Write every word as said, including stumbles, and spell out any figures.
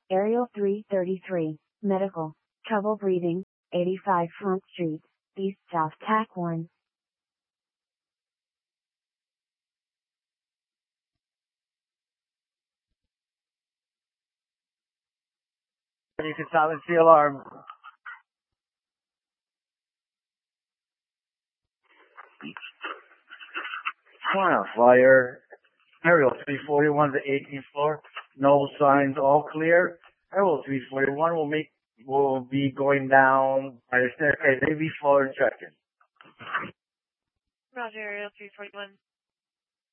Aerial three thirty-three, medical, trouble breathing, eighty-five Front Street, East South T A C one. You can silence the alarm. Wow, flyer. Aerial three forty-one to eighteenth floor. No signs, all clear. Aerial three forty-one will make will be going down by the staircase. A B floor and check-in. Roger, Aerial three forty-one.